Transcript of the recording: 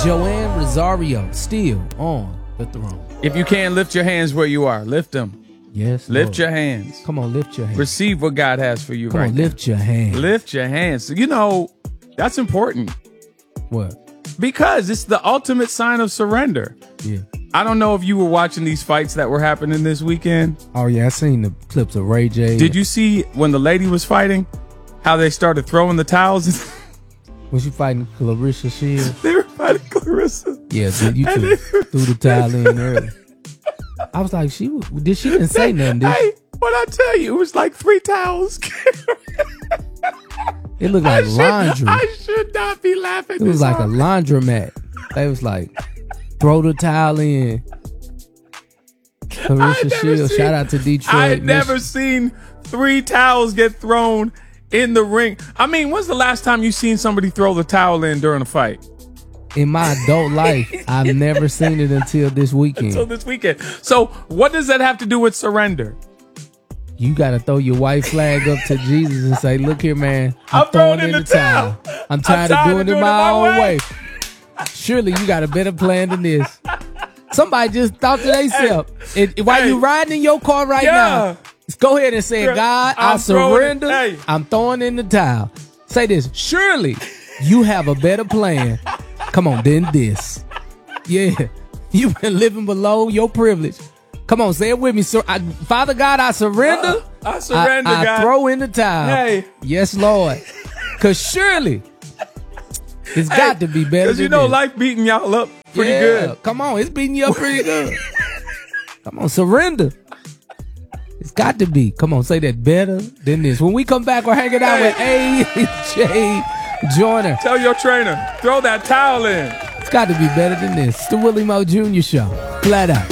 Joanne Rosario still on the throne. If you can, lift your hands where you are. Lift them. Yes, Lift Lord. your hands. Come on, lift your hands. Receive what God has for you Come right on, now. lift your hands. Lift your hands. You know, that's important What? because it's the ultimate sign of surrender. Yeah. I don't know if you were watching these fights that were happening this weekend. Oh, yeah, I seen the clips of Ray J. Did you see when the lady was fighting, how they started throwing the towels? Was you fighting Clarissa Shields? They were fighting Clarissa. Yeah, dude, you two threw the towel in early. I was like, she didn't say nothing, did she? Hey, what I tell you, it was like 3 towels. It looked like laundry. I should not be laughing. It was like a laundromat. They was like, throw the towel in. Clarissa Shields, shout out to Detroit. I had never seen 3 towels get thrown in the ring. I mean, when's the last time you seen somebody throw the towel in during a fight? In my adult life, I've never seen it until this weekend. Until this weekend. So what does that have to do with surrender? You got to throw your white flag up to Jesus and say, look here, man. I'm throwing in the towel. I'm tired of doing it my own way. Surely you got a better plan than this. Somebody just thought to themselves, while you riding in your car right now, go ahead and say, God, I surrender. I'm throwing in the towel. Say this. Surely you have a better plan. Come on, than this. Yeah. You've been living below your privilege. Come on, say it with me. Father God, I surrender. I surrender, God. I throw in the towel. Hey. Yes, Lord. Because surely it's got to be better than than you know this. life beating y'all up pretty good. Come on, it's beating you up pretty good. Come on, surrender. It's got to be. Come on, say that better than this. When we come back, we're hanging out with AJ Joyner. Tell your trainer, throw that towel in. It's got to be better than this. It's the Willie Moe Jr. Show. Flat out.